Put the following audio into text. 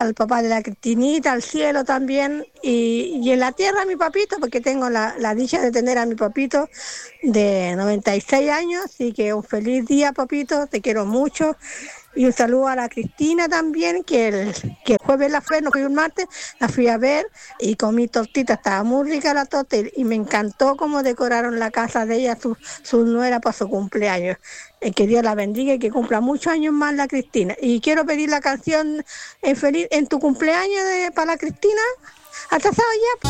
al papá de la Cristinita, al cielo también, y en la tierra a mi papito, porque tengo la dicha de tener a mi papito de 96 años, así que un feliz día, papito, te quiero mucho. Y un saludo a la Cristina también, que el jueves la fue, no fui un martes, la fui a ver y comí tortita, estaba muy rica la torta y me encantó cómo decoraron la casa de ella, su nuera para su cumpleaños. Que Dios la bendiga y que cumpla muchos años más la Cristina. Y quiero pedir la canción en tu cumpleaños para la Cristina. ¿Atrasado ya?